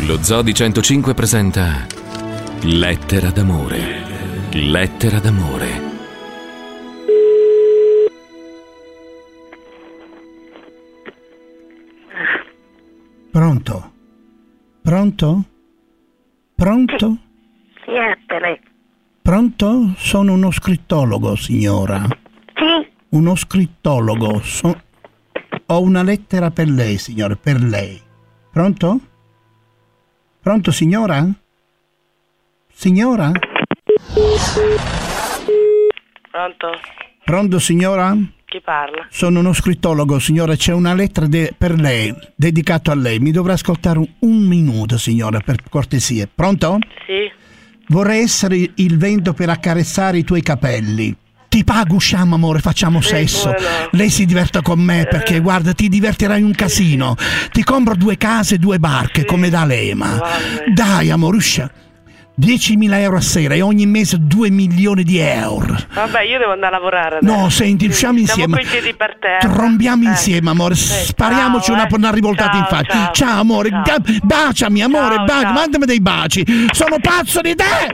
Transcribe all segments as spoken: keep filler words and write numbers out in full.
Lo Zoo di centocinque presenta Lettera d'amore. Lettera d'amore. Pronto? Pronto? Pronto? Chi è te? Pronto? Sono uno scrittologo, signora. Chi? Uno scrittologo. So- Ho una lettera per lei, signore, per lei. Pronto? Pronto, signora? Signora? Pronto? Pronto, signora? Chi parla? Sono uno scrittologo, signora. C'è una lettera de- per lei, dedicato a lei. Mi dovrà ascoltare un, un minuto, signora, per cortesia. Pronto? Sì. Vorrei essere il vento per accarezzare i tuoi capelli. Ti pago, usciamo, amore, facciamo Sì, sesso. come no. Lei si diverta con me perché, guarda, ti divertirai un casino. Ti compro due case e due barche, Sì. come da Lema. Vabbè. Dai, amore, uscia. diecimila euro a sera e ogni mese due milioni di euro. Vabbè, io devo andare a lavorare adesso. No, senti, Sì, usciamo siamo insieme. coi piedi per terra. Trombiamo Eh. insieme, amore. Sì, Spariamoci ciao, una, eh. una rivoltata in Ciao, faccia. ciao. amore. Ciao. Ga- baciami, amore. Ciao, baci. ciao. Mandami dei baci. Sono pazzo di te.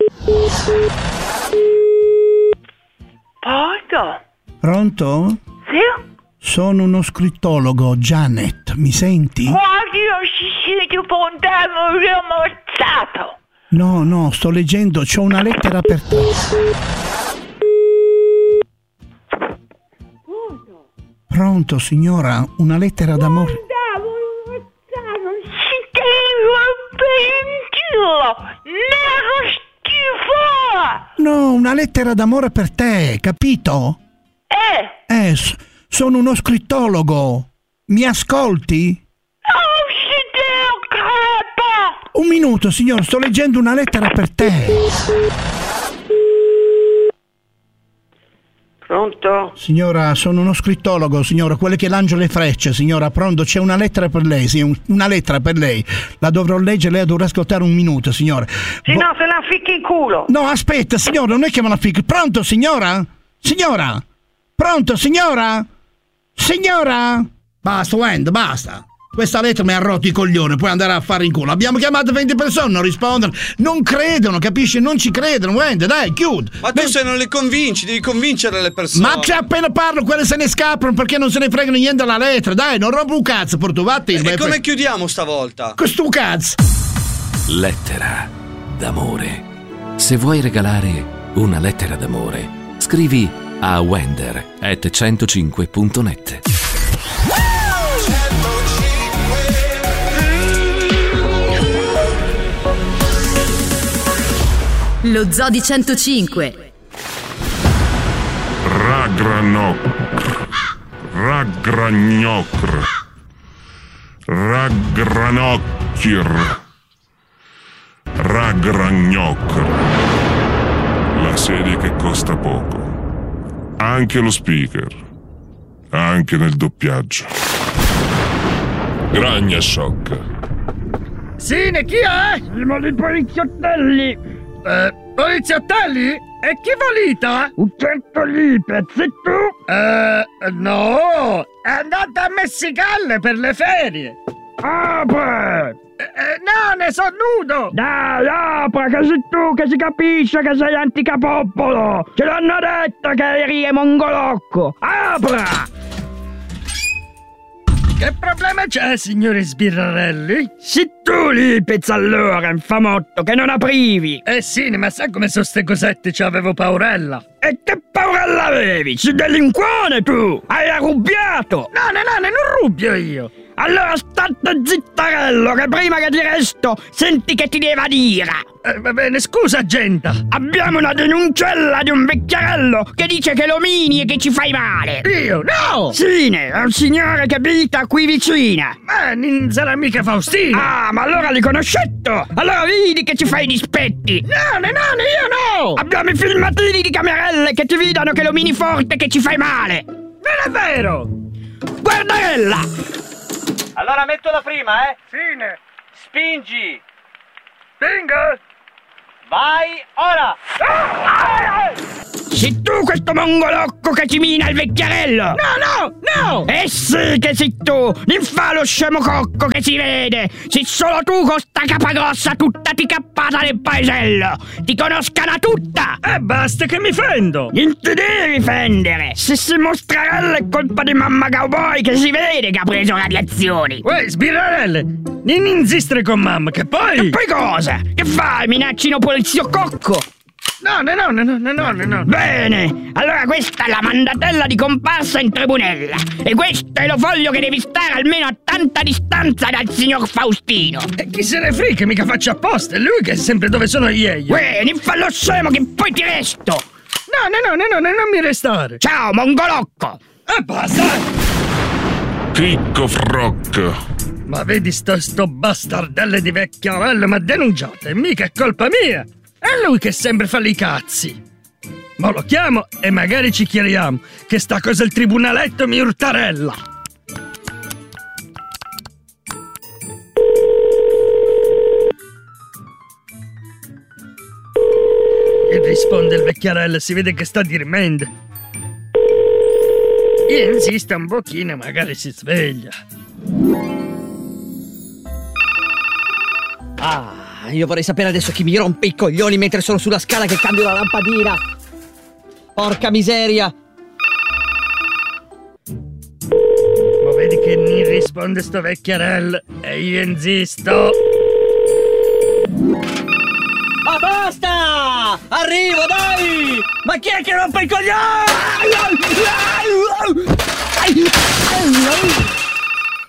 Pronto? Pronto? Sì? Sono uno scrittologo, Janet. Mi senti? Guardi, non si siete pontevo, io ho ammazzato. No, no, sto leggendo. C'ho una lettera per te. Pronto, signora? Una lettera d'amore. Non si deve nero schifo. No, una lettera d'amore per te, capito? Eh, Eh, s- sono uno scrittologo. Mi ascolti? non si deve crepa. Un minuto, signor, sto leggendo una lettera per te. Pronto? Signora, sono uno scrittologo, signora, quello che lancia le frecce, signora. Pronto, c'è una lettera per lei, sì, un- una lettera per lei. La dovrò leggere, lei dovrà ascoltare un minuto, signore. Sì, Vo- no, se la ficchi in culo. No, aspetta, signora, non è che me la fico. Pronto, signora? Signora? Pronto, signora? Signora? Basta, Wendy, basta. Questa lettera mi ha rotto i coglioni, puoi andare a fare in culo. Abbiamo chiamato venti persone, non rispondono. Non credono, capisci? Non ci credono, Wendy, dai, chiudi. Ma tu Ven- se non le convinci, devi convincere le persone. Ma c'è appena parlo, quelle se ne scappano perché non se ne fregano niente della lettera. Dai, non rompo un cazzo, porto, vatti. E come chiudiamo stavolta? Questo cazzo. Lettera d'amore. Se vuoi regalare una lettera d'amore, scrivi a wender at centocinque punto net. Lo Zoo di centocinque. Ragranocr, Ragragnocr, Ragranocchir, Ragragnocr. La serie che costa poco. Anche lo speaker. Anche nel doppiaggio. Gragna sciocca. Sì, ne chi è? Siamo i poliziottelli. Eh, poliziottelli? E chi volita? Un certo Lipez, e tu? Eh, no! È andato a Messicalle per le ferie! Apre! Eh, eh, no, ne sono nudo! Dai, apra, che sei tu che si capisce che sei anticapopolo! Ce l'hanno detto che eri mongolocco! Apra! Che problema c'è, signore Sbirrarelli? Sì tu lì, pezzallora, infamotto, che non aprivi! Eh sì, ma sai come sono ste cosette? C'avevo paurella! E che paurella avevi? Sei delinquone tu! Hai arrubbiato! No, no, no, non rubbio io! Allora state zittarello, che prima che ti resto senti che ti deve dire! Eh, va bene, scusa, gente! Abbiamo una denunciella di un vecchiarello che dice che lo mini e che ci fai male! Io? No! Sine, è un signore che abita qui vicina! Ma non sarà mica Faustino! Ah, ma allora li conoscetto! Allora vedi che ci fai i dispetti! No, no, no, io no! Abbiamo i filmatini di camerelle che ti vidano che lo mini forte che ci fai male! Non è vero! Guardarella! Allora metto la prima, eh? Fine! Spingi! Spingo! Vai, ora! Sei tu questo mongolocco che ci mina il vecchiarello? No, no, no! Eh sì che sei tu, l'infalo scemo cocco che si vede! Sei solo tu con sta capa grossa tutta ti cappata nel paesello! Ti conoscano tutta! E eh, basta che mi fendo! Non ti devi fendere! Se si mostrarella è colpa di mamma cowboy che si vede che ha preso radiazioni! Uè, sbirrarelle! Non insistere con mamma, che poi... Che poi cosa? Che fai? Minaccino polizio cocco? No, no, no, no, no, no, no. Bene, allora questa è la mandatella di comparsa in tribunella. E questo è lo foglio che devi stare almeno a tanta distanza dal signor Faustino. E chi se ne frega, mica faccio apposta, è lui che è sempre dove sono io. Uè, non fallo scemo che poi ti resto. No, no, no, no, no, non mi restare. Ciao, mongolocco. E basta. Picco Frocco. Ma vedi sto, sto bastardello di vecchiarello mi ha denunciato, e mica è colpa mia. È lui che sempre fa i cazzi. Ma lo chiamo e magari ci chiariamo, che sta cosa il tribunaletto mi urtarella. E risponde il vecchiarello, si vede che sta dormendo. Io insisto un pochino, magari si sveglia. Ah, io vorrei sapere adesso chi mi rompe i coglioni mentre sono sulla scala che cambio la lampadina. Porca miseria. Ma vedi che non risponde sto vecchiarello e io insisto. Ma basta! Arrivo, dai! Ma chi è che rompe i coglioni?